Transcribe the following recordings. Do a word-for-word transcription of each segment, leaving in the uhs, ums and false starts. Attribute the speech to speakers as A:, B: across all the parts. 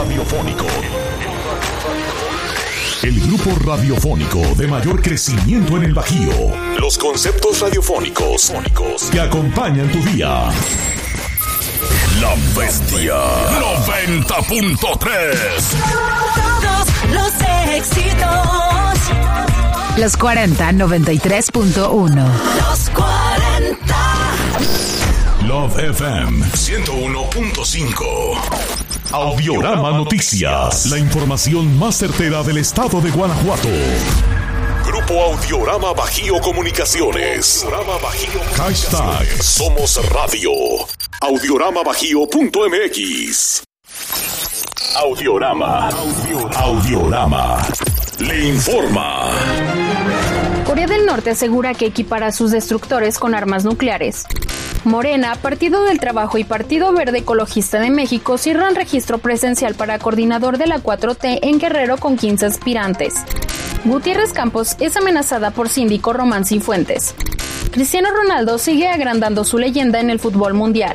A: radiofónico. El grupo radiofónico de mayor crecimiento en el Bajío. Los conceptos radiofónicos que acompañan tu día. La Bestia noventa punto tres.
B: Todos los éxitos.
C: Los cuarenta, noventa y tres punto uno.
B: Los cuarenta.
A: Love F M ciento uno punto cinco. Audiorama Noticias. La información más certera del estado de Guanajuato. Grupo Audiorama Bajío Comunicaciones. Audiorama Bajío. Hashtag Somos Radio. Audiorama Bajío punto M X. Audiorama. Audiorama. Audiorama. Le informa.
D: Corea del Norte asegura que equipará sus destructores con armas nucleares. Morena, Partido del Trabajo y Partido Verde Ecologista de México cierran registro presencial para coordinador de la cuatro T en Guerrero con quince aspirantes. Gutiérrez Campos es amenazada por síndico Román Cifuentes. Cristiano Ronaldo sigue agrandando su leyenda en el fútbol mundial.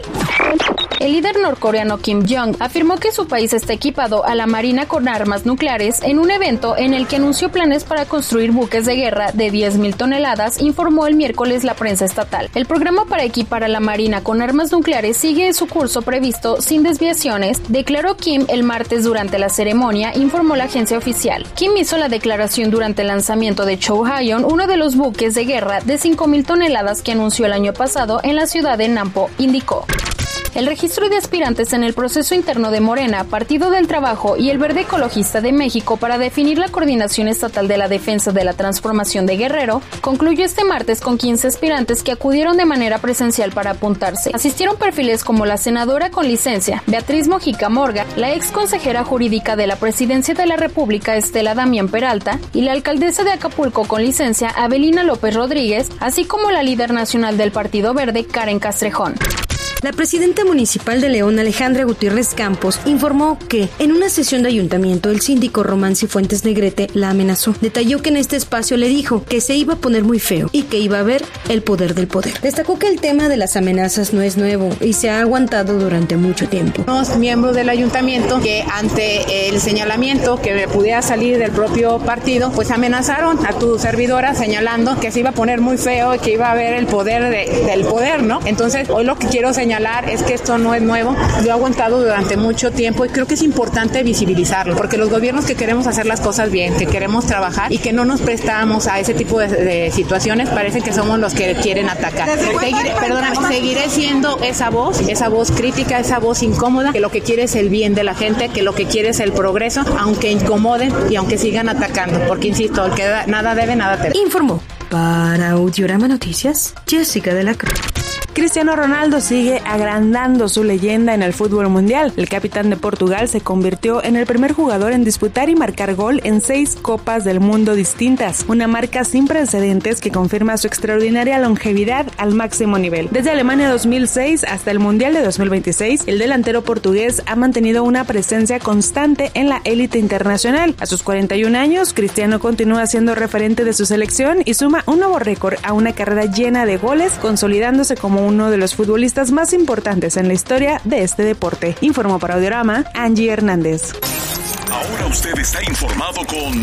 D: El líder norcoreano Kim Jong afirmó que su país está equipado a la marina con armas nucleares en un evento en el que anunció planes para construir buques de guerra de diez mil toneladas, informó el miércoles la prensa estatal. El programa para equipar a la marina con armas nucleares sigue su curso previsto sin desviaciones, declaró Kim el martes durante la ceremonia, informó la agencia oficial. Kim hizo la declaración durante el lanzamiento de Chohaeon, uno de los buques de guerra de cinco mil toneladas que anunció el año pasado en la ciudad de Nampo, indicó. El registro de aspirantes en el proceso interno de Morena, Partido del Trabajo y el Verde Ecologista de México para definir la coordinación estatal de la defensa de la transformación de Guerrero concluyó este martes con quince aspirantes que acudieron de manera presencial para apuntarse. Asistieron perfiles como la senadora con licencia, Beatriz Mojica Morga, la ex consejera jurídica de la Presidencia de la República, Estela Damián Peralta, y la alcaldesa de Acapulco con licencia, Abelina López Rodríguez, así como la líder nacional del Partido Verde, Karen Castrejón.
E: La presidenta municipal de León, Alejandra Gutiérrez Campos, informó que en una sesión de ayuntamiento el síndico Román Cifuentes Negrete la amenazó. Detalló que en este espacio le dijo que se iba a poner muy feo y que iba a ver el poder del poder. Destacó que el tema de las amenazas no es nuevo y se ha aguantado durante mucho tiempo.
F: Los miembros del ayuntamiento que ante el señalamiento que me pudiera salir del propio partido, pues amenazaron a tu servidora señalando que se iba a poner muy feo y que iba a ver el poder de, del poder, ¿no? Entonces, hoy lo que quiero señalar señalar es que esto no es nuevo, lo he aguantado durante mucho tiempo y creo que es importante visibilizarlo, porque los gobiernos que queremos hacer las cosas bien, que queremos trabajar y que no nos prestamos a ese tipo de, de situaciones, parece que somos los que quieren atacar. Seguiré, perdóname, seguiré siendo esa voz, esa voz crítica, esa voz incómoda, que lo que quiere es el bien de la gente, que lo que quiere es el progreso, aunque incomoden y aunque sigan atacando, porque insisto, el que da, nada debe, nada teme.
E: Informó para Audiorama Noticias, Jessica de la Cruz.
G: Cristiano Ronaldo sigue agrandando su leyenda en el fútbol mundial. El capitán de Portugal se convirtió en el primer jugador en disputar y marcar gol en seis Copas del Mundo distintas, una marca sin precedentes que confirma su extraordinaria longevidad al máximo nivel. Desde Alemania dos mil seis hasta el Mundial de dos mil veintiséis, el delantero portugués ha mantenido una presencia constante en la élite internacional. A sus cuarenta y un años, Cristiano continúa siendo referente de su selección y suma un nuevo récord a una carrera llena de goles, consolidándose como uno de los futbolistas más importantes en la historia de este deporte. Informó para Audiorama, Angie Hernández.
A: Ahora usted está informado con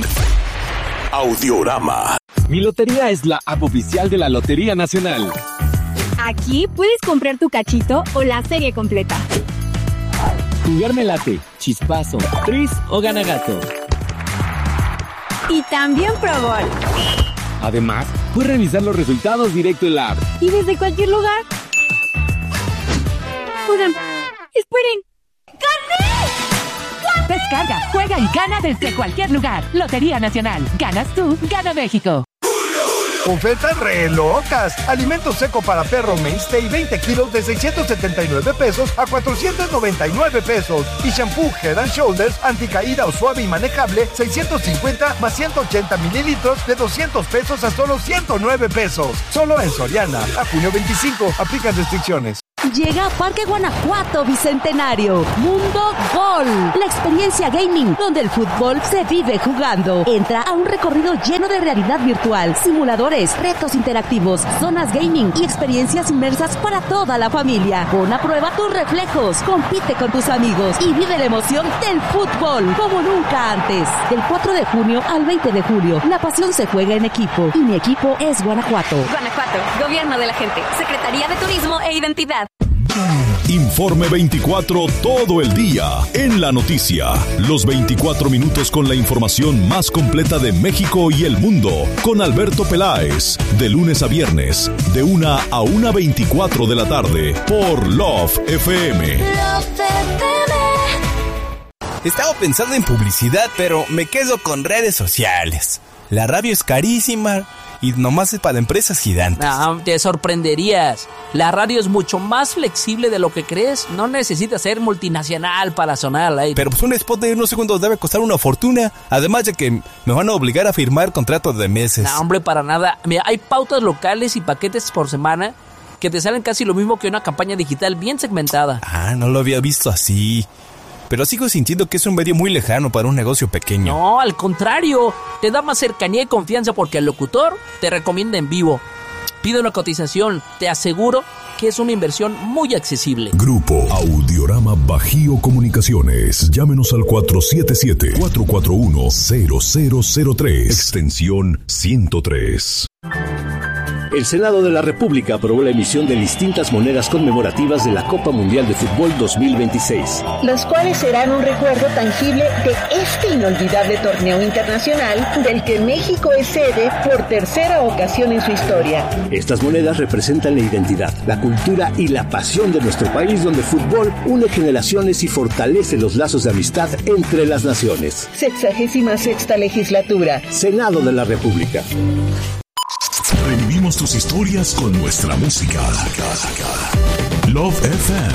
A: Audiorama.
H: Mi Lotería es la app oficial de la Lotería Nacional.
I: Aquí puedes comprar tu cachito o la serie completa.
H: Jugarme late, chispazo, tris o ganagato.
I: Y también Pro Bowl.
H: Además, puedes revisar los resultados directo en la app.
I: Y desde cualquier lugar. Oigan, esperen. ¡Gané! ¡Gané!
J: Descarga, juega y gana desde cualquier lugar. Lotería Nacional. Ganas tú, gana México.
K: Ofertas re locas. Alimento seco para perro Mainstay veinte kilos de seiscientos setenta y nueve pesos a cuatrocientos noventa y nueve pesos. Y shampoo Head and Shoulders anticaída o suave y manejable seiscientos cincuenta más ciento ochenta mililitros de doscientos pesos a solo ciento nueve pesos. Solo en Soriana. A junio veinticinco. Aplican restricciones.
L: llega a Parque Guanajuato Bicentenario. Mundo Gol, la experiencia gaming donde el fútbol se vive jugando. Entra a un recorrido lleno de realidad virtual, simuladores, retos interactivos, zonas gaming y experiencias inmersas para toda la familia. Pon a prueba tus reflejos, compite con tus amigos y vive la emoción del fútbol como nunca antes. Del cuatro de junio al veinte de julio, la pasión se juega en equipo y mi equipo es Guanajuato.
M: Guanajuato, Gobierno de la Gente, Secretaría de Turismo e Identidad.
A: Informe veinticuatro todo el día en la noticia. Los veinticuatro minutos con la información más completa de México y el mundo. Con Alberto Peláez. De lunes a viernes. De una a una veinticuatro de la tarde. Por Love F M.
B: Love F M.
N: Estaba pensando en publicidad, pero me quedo con redes sociales. La radio es carísima y nomás es para empresas gigantes.
O: No, te sorprenderías. La radio es mucho más flexible de lo que crees. No necesitas ser multinacional para sonar al aire.
N: Pero pues un spot de unos segundos debe costar una fortuna. Además de que me van a obligar a firmar contratos de meses.
O: No, hombre, para nada. Mira, hay pautas locales y paquetes por semana que te salen casi lo mismo que una campaña digital bien segmentada.
N: Ah, no lo había visto así. Pero sigo sintiendo que es un medio muy lejano para un negocio pequeño.
O: No, al contrario. Te da más cercanía y confianza porque el locutor te recomienda en vivo. Pide una cotización. Te aseguro que es una inversión muy accesible.
A: Grupo Audiorama Bajío Comunicaciones. Llámenos al cuatro siete siete, cuatro cuatro uno, cero cero cero tres. Extensión ciento tres.
P: El Senado de la República aprobó la emisión de distintas monedas conmemorativas de la Copa Mundial de Fútbol dos mil veintiséis.
Q: Las cuales serán un recuerdo tangible de este inolvidable torneo internacional del que México es sede por tercera ocasión en su historia.
P: Estas monedas representan la identidad, la cultura y la pasión de nuestro país, donde el fútbol une generaciones y fortalece los lazos de amistad entre las naciones.
Q: Sexagésima sexta legislatura.
P: Senado de la República.
A: Revivimos tus historias con nuestra música. Love F M.